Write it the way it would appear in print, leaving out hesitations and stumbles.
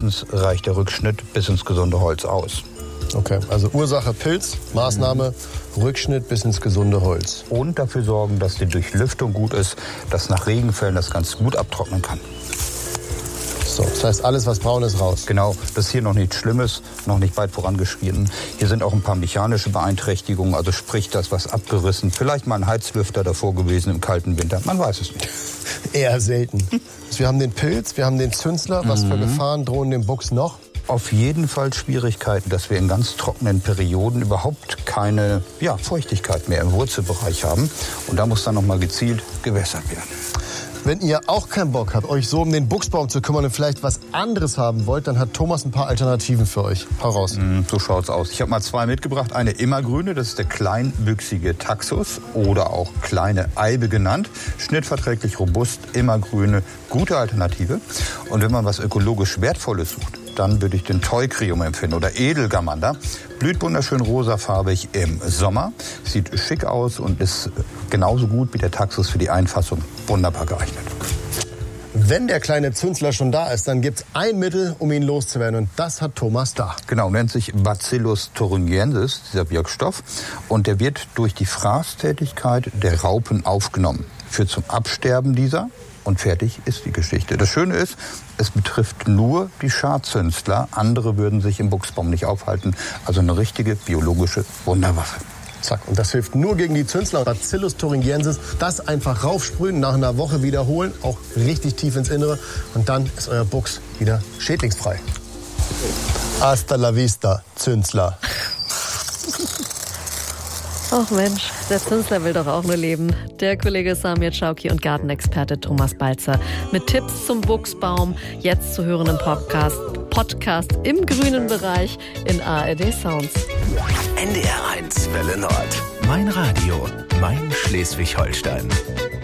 Meistens reicht der Rückschnitt bis ins gesunde Holz aus. Okay, also Ursache Pilz, Maßnahme Rückschnitt bis ins gesunde Holz. Und dafür sorgen, dass die Durchlüftung gut ist, dass nach Regenfällen das ganz gut abtrocknen kann. So, das heißt, alles, was braun ist, raus. Genau, das ist hier noch nichts Schlimmes, noch nicht weit vorangeschritten. Hier sind auch ein paar mechanische Beeinträchtigungen, also sprich, das was abgerissen. Vielleicht mal ein Heizlüfter davor gewesen im kalten Winter, man weiß es nicht. Eher selten. Wir haben den Pilz, wir haben den Zünsler. Was für Gefahren drohen dem Buchs noch? Auf jeden Fall Schwierigkeiten, dass wir in ganz trockenen Perioden überhaupt keine Feuchtigkeit mehr im Wurzelbereich haben. Und da muss dann nochmal gezielt gewässert werden. Wenn ihr auch keinen Bock habt, euch so um den Buchsbaum zu kümmern und vielleicht was anderes haben wollt, dann hat Thomas ein paar Alternativen für euch. Hau raus. So schaut's aus. Ich habe mal 2 mitgebracht. Eine immergrüne, das ist der kleinwüchsige Taxus oder auch kleine Eibe genannt. Schnittverträglich, robust, immergrüne, gute Alternative. Und wenn man was ökologisch Wertvolles sucht, dann würde ich den Toikrium empfehlen oder Edelgamander. Blüht wunderschön rosafarbig im Sommer, sieht schick aus und ist genauso gut wie der Taxus für die Einfassung wunderbar geeignet. Wenn der kleine Zünsler schon da ist, dann gibt's ein Mittel, um ihn loszuwerden. Und das hat Thomas da. Genau, nennt sich Bacillus thuringiensis, dieser Wirkstoff. Und der wird durch die Fraßtätigkeit der Raupen aufgenommen. Führt zum Absterben dieser. Und fertig ist die Geschichte. Das Schöne ist, es betrifft nur die Scharzünstler. Andere würden sich im Buchsbaum nicht aufhalten. Also eine richtige biologische Wunderwaffe. Zack. Und das hilft nur gegen die Zünsler. Bacillus thuringiensis. Das einfach raufsprühen, nach einer Woche wiederholen. Auch richtig tief ins Innere. Und dann ist euer Buchs wieder schädlingsfrei. Hasta la vista, Zünsler. Ach Mensch, der Zünsler will doch auch nur leben. Der Kollege Samir Chauki und Gartenexperte Thomas Balzer mit Tipps zum Buchsbaum. Jetzt zu hören im Podcast im grünen Bereich in ARD Sounds. NDR 1 Welle Nord. Mein Radio, mein Schleswig-Holstein.